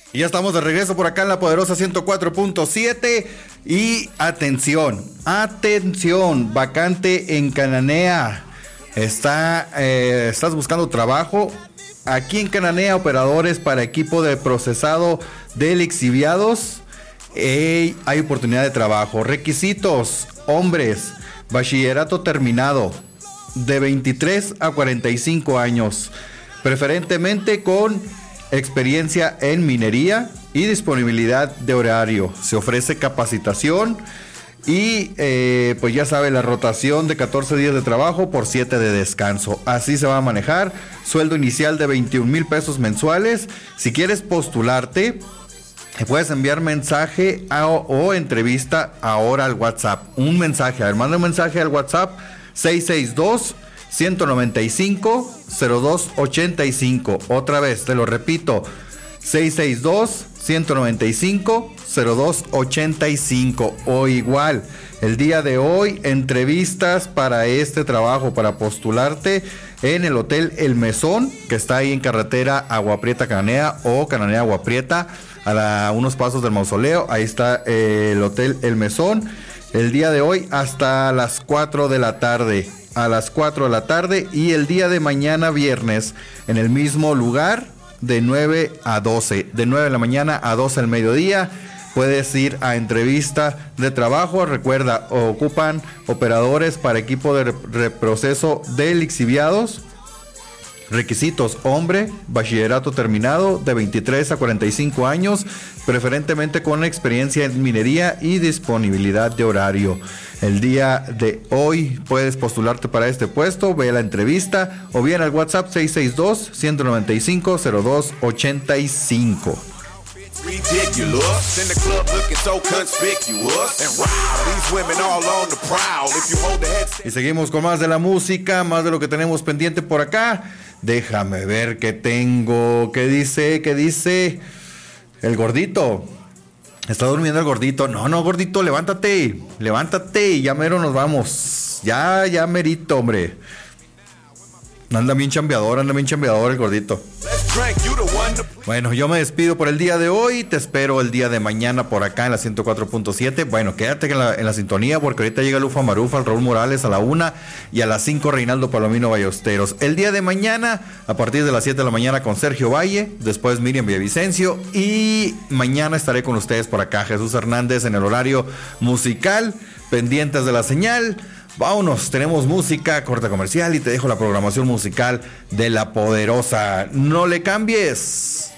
Y ya estamos de regreso por acá en la poderosa 104.7 y atención, vacante en Cananea. Estás buscando trabajo. Aquí en Cananea, operadores para equipo de procesado de lixiviados. Hay oportunidad de trabajo. Requisitos: hombres, bachillerato terminado, de 23 a 45 años, preferentemente con experiencia en minería y disponibilidad de horario. Se ofrece capacitación y pues ya sabe, la rotación de 14 días de trabajo por 7 de descanso. Así se va a manejar. Sueldo inicial de 21,000 pesos mensuales. Si quieres postularte, puedes enviar mensaje o entrevista ahora al WhatsApp. Un mensaje, manda un mensaje al WhatsApp 662-195-0285. Otra vez, te lo repito, 662-195-0285. O igual, el día de hoy, entrevistas para este trabajo, para postularte en el Hotel El Mesón, que está ahí en carretera Agua Prieta Cananea o Cananea Agua Prieta, a unos pasos del mausoleo. Ahí está el Hotel El Mesón. El día de hoy hasta las 4 de la tarde. A las 4 de la tarde. Y el día de mañana, viernes, en el mismo lugar, de 9 a 12. De 9 de la mañana a 12 del mediodía. Puedes ir a entrevista de trabajo. Recuerda, ocupan operadores para equipo de reproceso de lixiviados. Requisitos: hombre, bachillerato terminado, de 23 a 45 años, preferentemente con experiencia en minería y disponibilidad de horario. El día de hoy puedes postularte para este puesto, ve la entrevista o bien al WhatsApp 662-195-0285. Y seguimos con más de la música, más de lo que tenemos pendiente por acá. Déjame ver qué tengo. ¿Qué dice? El gordito. Está durmiendo el gordito. No, gordito, levántate. Y ya mero nos vamos. Ya merito, hombre. Anda bien chambeador el gordito. Bueno, yo me despido por el día de hoy. Te espero el día de mañana por acá en la 104.7. Bueno, quédate en la sintonía, porque ahorita llega Lufa Marufa, el Raúl Morales a la 1 y a las 5 Reinaldo Palomino Ballesteros. El día de mañana a partir de las 7 de la mañana con Sergio Valle, después Miriam Villavicencio, y mañana estaré con ustedes por acá, Jesús Hernández, en el horario musical. Pendientes de la señal. Vámonos, tenemos música, corte comercial y te dejo la programación musical de La Poderosa. No le cambies.